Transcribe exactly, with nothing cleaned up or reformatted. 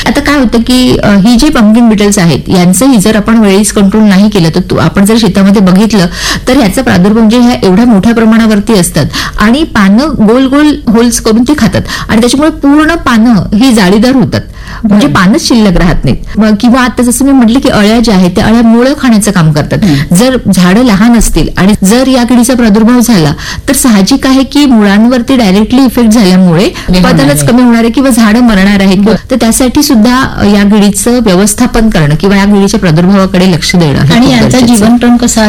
आता काय होतं की ही जी पंपकिन बिटल्स आहेत यांचंही जर आपण वेळीच कंट्रोल नाही केलं तर आपण जर शेतामध्ये बघितलं तर ह्याचा प्रादुर्भाव म्हणजे ह्या एवढ्या मोठ्या प्रमाणावरती असतात आणि पानं गोल गोल होल्स करून ते खातात आणि त्याच्यामुळे पूर्ण पानं ही जाळीदार होतात, म्हणजे पानच शिल्लक राहत नाहीत. किंवा आता जसं मी म्हटलं की अळ्या ज्या आहेत त्या अळ्या मुळं खाण्याचं काम करतात. जर झाडं लहान असतील आणि जर या किडीचा प्रादुर्भाव झाला तर साहजिक आहे की मुळांवरती डायरेक्टली इफेक्ट झाल्यामुळे उत्पादनच कमी होणार आहे किंवा झाडं मरणार आहेत. तर त्यासाठी सुद्धा या किडीचं व्यवस्थापन करणं किंवा या किडीच्या प्रादुर्भावाकडे लक्ष देणं आणि यांचा जीवनक्रम कसा